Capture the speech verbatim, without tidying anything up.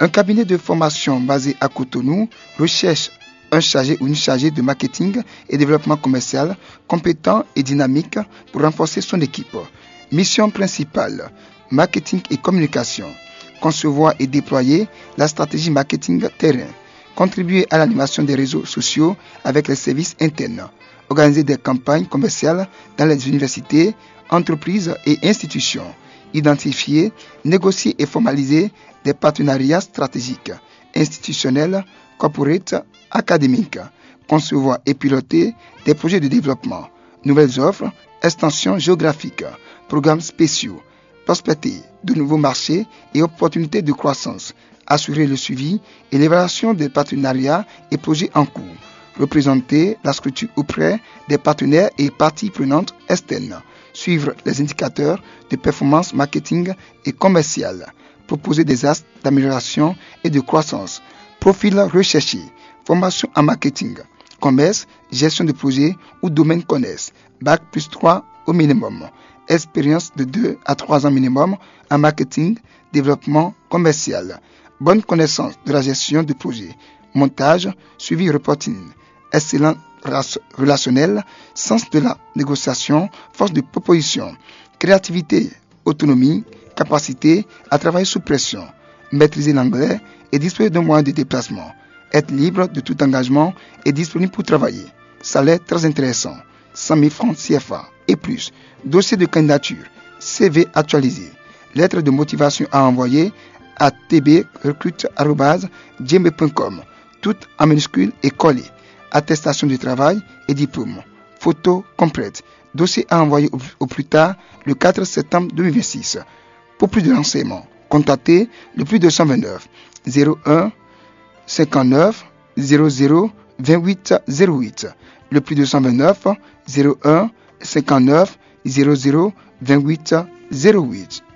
Un cabinet de formation basé à Cotonou recherche un chargé ou une chargée de marketing et développement commercial compétent et dynamique pour renforcer son équipe. Mission principale, marketing et communication. Concevoir et déployer la stratégie marketing terrain. Contribuer à l'animation des réseaux sociaux avec les services internes. Organiser des campagnes commerciales dans les universités, entreprises et institutions. Identifier, négocier et formaliser des partenariats stratégiques, institutionnels, corporate, académiques. Concevoir et piloter des projets de développement. Nouvelles offres, extensions géographiques, programmes spéciaux. Prospecter de nouveaux marchés et opportunités de croissance. Assurer le suivi et l'évaluation des partenariats et projets en cours. Représenter la structure auprès des partenaires et parties prenantes externes. Suivre les indicateurs de performance marketing et commerciale. Proposer des axes d'amélioration et de croissance. Profil recherché. Formation en marketing, commerce, gestion de projet ou domaine connaissent. Bac plus trois au minimum. Expérience de deux à trois ans minimum en marketing, développement commercial. Bonne connaissance de la gestion de projet. Montage, suivi reporting. Excellent relationnel, sens de la négociation, force de proposition. Créativité, autonomie, capacité à travailler sous pression. Maîtriser l'anglais et disposer d'un moyen de déplacement. Être libre de tout engagement et disponible pour travailler. Salaire très intéressant. cent mille francs C F A et plus. Dossier de candidature. C V actualisé. Lettre de motivation à envoyer à t b recrute arobase gmail point com. Tout en minuscule et collé. Attestation de travail et diplôme. Photo complète. Dossier à envoyer au, au plus tard le quatre septembre deux mille vingt-six. Pour plus de renseignements, contactez le plus deux cent vingt-neuf zéro un cinquante-neuf zéro zéro vingt-huit zéro huit. Le plus deux cent vingt-neuf zéro un cinquante-neuf zéro zéro vingt-huit zéro huit.